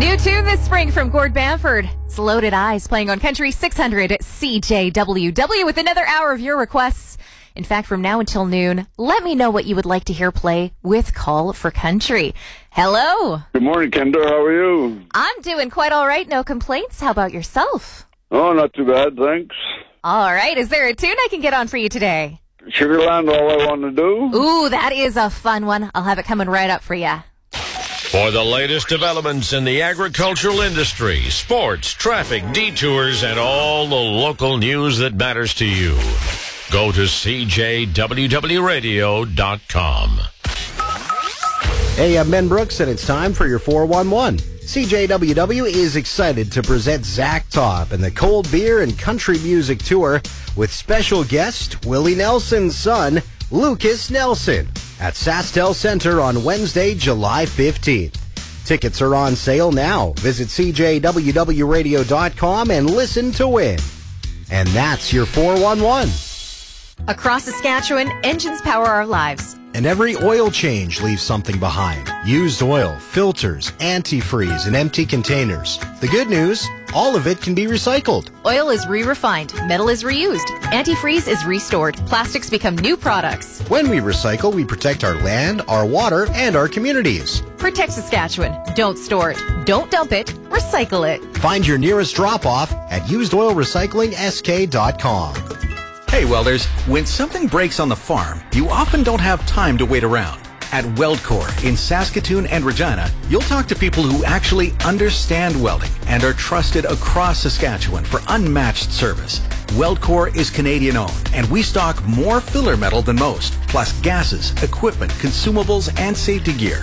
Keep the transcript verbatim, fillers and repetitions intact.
New tune this spring from Gord Bamford. It's Loaded Eyes, playing on Country six hundred C J W W with another hour of your requests. In fact, from now until noon, let me know what you would like to hear play with Call for Country. Hello. Good morning, Kendra. How are you? I'm doing quite all right. No complaints. How about yourself? Oh, not too bad, thanks. All right. Is there a tune I can get on for you today? Sugarland, All I Want to Do. Ooh, that is a fun one. I'll have it coming right up for you. For the latest developments in the agricultural industry, sports, traffic, detours, and all the local news that matters to you, go to C J W W radio dot com. Hey, I'm Ben Brooks, and it's time for your four one one. C J W W is excited to present Zach Top and the Cold Beer and Country Music Tour with special guest Willie Nelson's son, Lucas Nelson, at SaskTel Center on Wednesday, July fifteenth. Tickets are on sale now. Visit C J W W radio dot com and listen to win. And that's your four one one. Across Saskatchewan, engines power our lives. And every oil change leaves something behind. Used oil, filters, antifreeze, and empty containers. The good news, all of it can be recycled. Oil is re-refined. Metal is reused. Antifreeze is restored. Plastics become new products. When we recycle, we protect our land, our water, and our communities. Protect Saskatchewan. Don't store it. Don't dump it. Recycle it. Find your nearest drop-off at used oil recycling s k dot com. Hey welders, when something breaks on the farm, you often don't have time to wait around. At WeldCore in Saskatoon and Regina, you'll talk to people who actually understand welding and are trusted across Saskatchewan for unmatched service. WeldCore is Canadian owned, and we stock more filler metal than most, plus gases, equipment, consumables, and safety gear.